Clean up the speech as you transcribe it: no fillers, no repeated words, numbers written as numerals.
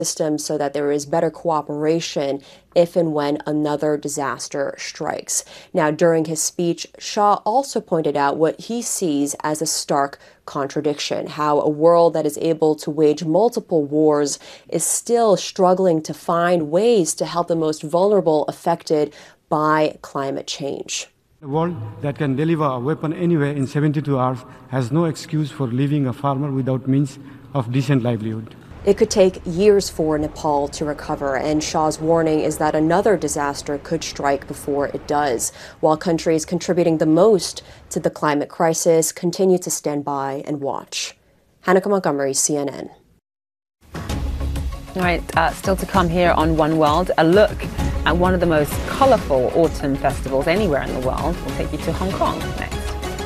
system so that there is better cooperation if and when another disaster strikes. Now, during his speech, Shah also pointed out what he sees as a stark contradiction, how a world that is able to wage multiple wars is still struggling to find ways to help the most vulnerable affected by climate change. A world that can deliver a weapon anywhere in 72 hours has no excuse for leaving a farmer without means of decent livelihood. It could take years for Nepal to recover, and Shah's warning is that another disaster could strike before it does, while countries contributing the most to the climate crisis continue to stand by and watch. Hanneke Montgomery, CNN. All right, still to come here on One World, a look at one of the most colourful autumn festivals anywhere in the world. We'll take you to Hong Kong next.